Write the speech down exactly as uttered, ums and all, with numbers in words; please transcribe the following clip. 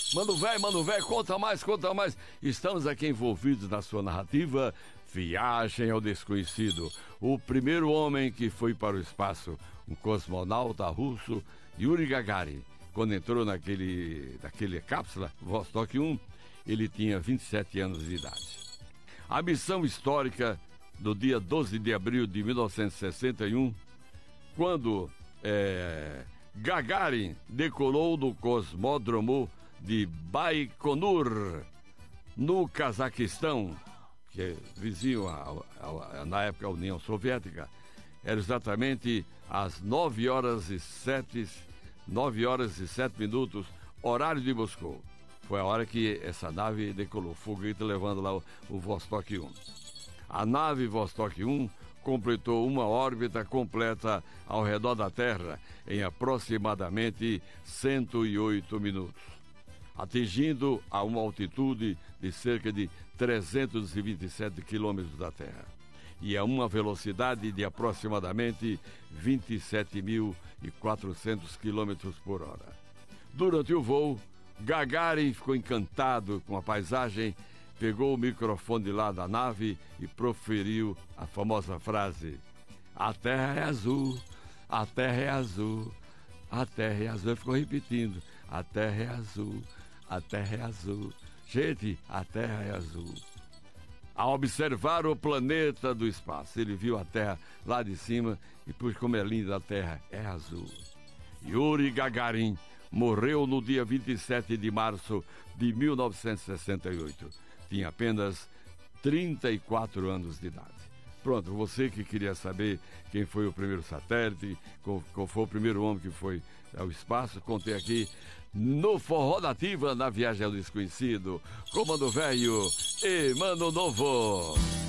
Mano velho, mano velho, conta mais, conta mais. Estamos aqui envolvidos na sua narrativa Viagem ao Desconhecido. O primeiro homem que foi para o espaço, um cosmonauta russo, Yuri Gagarin. Quando entrou naquele, naquele cápsula, Vostok um, ele tinha vinte e sete anos de idade. A missão histórica do dia doze de abril de mil novecentos e sessenta e um, quando é, Gagarin decolou do cosmódromo de Baikonur, no Cazaquistão, que é vizinho a, a, a, na época a União Soviética. Era exatamente às nove horas e sete minutos, horário de Moscou. Foi a hora que essa nave decolou, foguete levando lá o, o Vostok um. A nave Vostok um completou uma órbita completa ao redor da Terra em aproximadamente cento e oito minutos, atingindo a uma altitude de cerca de trezentos e vinte e sete quilômetros da Terra e a uma velocidade de aproximadamente vinte e sete mil e quatrocentos quilômetros por hora. Durante o voo, Gagarin ficou encantado com a paisagem, pegou o microfone lá da nave e proferiu a famosa frase: "A Terra é azul, a Terra é azul, a Terra é azul." Ele ficou repetindo: "A Terra é azul, a Terra é azul." Gente, a Terra é azul. Ao observar o planeta do espaço, ele viu a Terra lá de cima e, pois como é linda a Terra, é azul. Yuri Gagarin morreu no dia vinte e sete de março de mil novecentos e sessenta e oito. Tinha apenas trinta e quatro anos de idade. Pronto, você que queria saber quem foi o primeiro satélite, qual, qual foi o primeiro homem que foi ao espaço, contei aqui no Forró da Ativa, na Viagem ao Desconhecido, com Mano Velho e Mano Novo.